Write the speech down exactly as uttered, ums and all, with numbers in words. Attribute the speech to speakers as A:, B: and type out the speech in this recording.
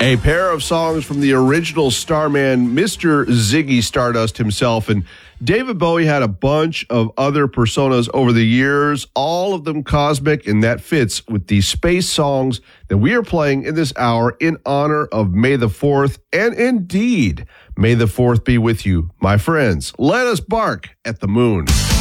A: A pair of songs from the original Starman, Mister Ziggy Stardust himself. And David Bowie had a bunch of other personas over the years, all of them cosmic, and that fits with the space songs that we are playing in this hour in honor of May the fourth. And indeed, May the fourth be with you, my friends. Let us bark at the moon.